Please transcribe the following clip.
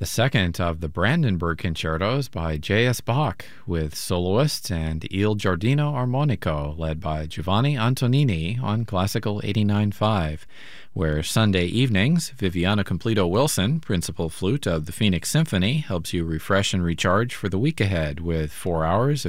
The second of the Brandenburg Concertos by J.S. Bach, with soloists and Il Giardino Armonico, led by Giovanni Antonini on Classical 89.5, where Sunday evenings, Viviana Completo Wilson, principal flute of the Phoenix Symphony, helps you refresh and recharge for the week ahead with 4 hours